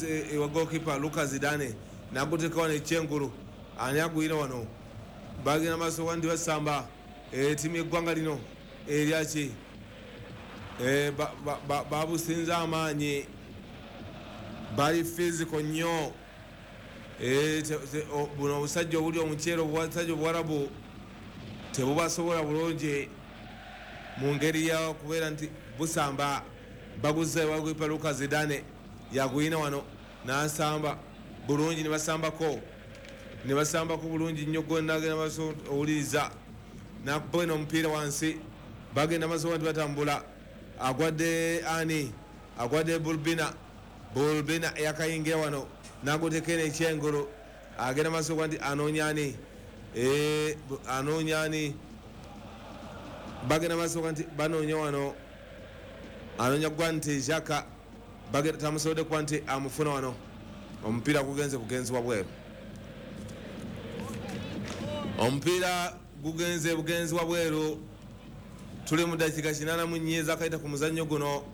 wa goalkeeper Lucas Zidane nakuteka wano ekyengulu ani agwire wano bagenda maaso wandi basamba timu y'eggwanga lino eryaki babusinza amaanyi bali physical nnyo buno obusajja obuli omuceero obusajja obuwarabu tebubasobola bulungi mu ngeri ya kubeera nti busamba baguze bagwipa Lucas Zidane yagwina wano nasamba bulungi nebasambako bulungi nnyo gonna agenda maso owuliriza nakubena omupiira wansi bagenda maso wanti batambula agwadde bulbina yakayingira wano nagutekena ekyengulu agenda maso wanti anoonyani bagenda maso wanti banoonya wano anonya gwante jaka bagenda tamusobodde kuba nti amufuna wano omupiira gugenze bugenzibwa bweru omupiira gugenze bugenzibwa bweru tuli mu dakiika 84 ezakayita ku muzannyo guno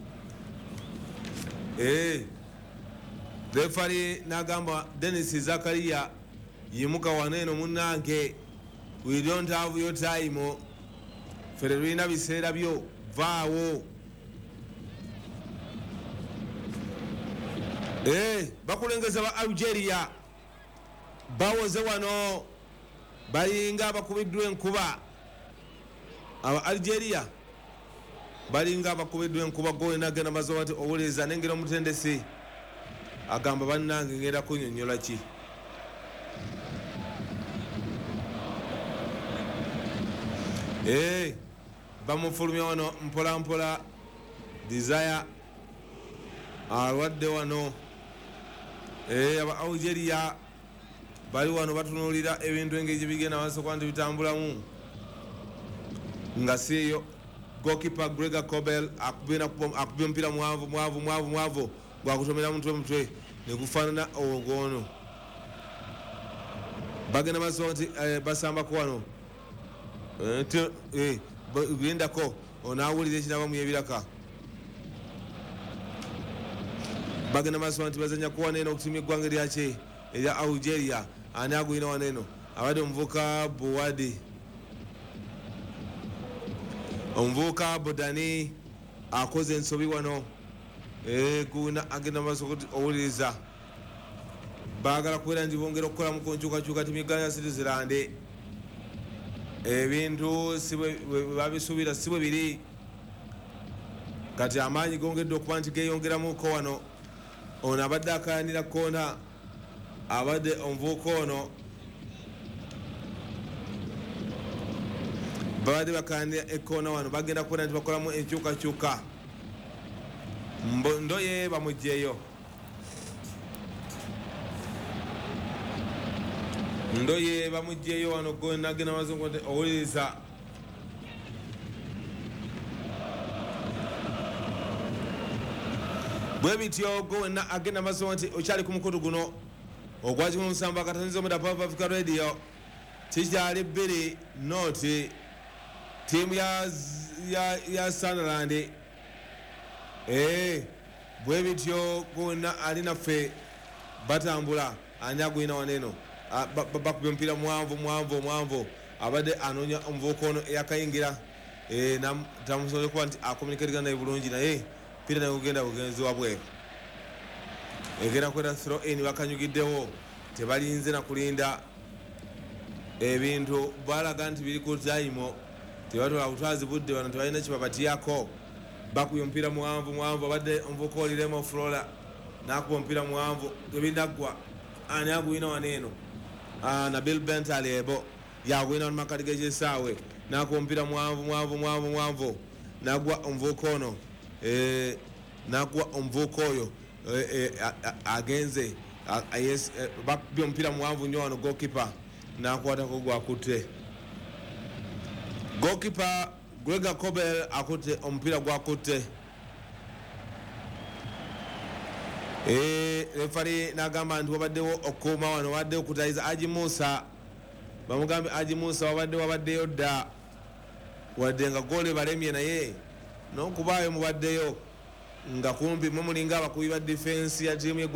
refari nagamba Dennis Zakaria yimuka wano eno munnange we don't have your time fere lulina biseera byo vaawo bakulengeza ba Algeria bawoze wano balinga abakubiddwa enkuba aba Algeria balinga abakubiddwa enkuba gole nagenda mazoba nti owuliriza nengera omutendesi agamba bannange ngenda kunyonyola ki bamufulumya wano mpolampola Desire alwadde wano aba Algeria bali wano batunulira ebintu engeri bigenda basoka nti bitambulamu nga siyo goalkeeper Gregor Kobel akubira omupiira mwavu gwakutomera mutwe nekufaanana ogono bagenda basoka nti basambako wano gendako onawulira ekinabamu yebiraka bagenda maso nti bazanya kuwana eno okutimya eggwanga eryaki erya Algeria ani agwina wano eno abadde omuvubuka Bouadi omuvubuka Bodani akoze ensobi wano guna agenda maso kuti owuliriza baagala kubeera nti bongera okukolamu ku nkyukakyuka timu y'eggwanga ya Switzerland ebintu babisuubira si bwe biri kati amaanyi gongedde okuba nti geyongeramuko wano ono abadde akayanira koona abadde omuvubuka ono babadde bakayanira ekoona wano bagenda kubeera nti bakolamu enkyukakyuka ndoye bamugjeyo wano gonna agenda mazungu nti owuliriza bwe bityo gonna agenda mazungu nti okyali ku mukutu guno ogwaki mu musanvu akatanyiza omuda Papa Africa Radio kikyali 2 noti tiimu ya Sunderland bwe bityo gonna ali naffe batambula ani agwina waneno bakubye omupiira mwanvu abadde anoonya omuvubuka ono eyakayingira tamusobole kuba nti akomunikatigana naye bulungi naye mpira naye kugenda bugenzibwa bweru egenda kweta throw in bakanyugiddewo tebalinze nakulinda ebintu balaga nti biri ku time tebatola butwazi budde bano tebalina kibabatiyako bakubye omupiira muwanvu abadde omuvubuka oliremo Flora nakuba omupiira muwanvu tebinaggwa ani agwina waneeno Nabil Bentaleb yagwina wano makati g'ekisaawe nakuba omupiira muwanvu nagwa omuvubuka ono nagwa omuvubuka oyo agenze bakubye omupiira muwanvu nnyo wano goalkeeper nakwatako gwakutte goalkeeper Gregor Kobel akutte omupiira gwakutte refari nagamba nti wabaddewo okuuma wano wabaddewo okutayiza Haji Musa bamugambe Haji Musa wabaddeyo dda wadde nga goole balemye naye n'okubaayo mubaddeyo nga kumpi mumulinga abakubi ba defense ya tiimu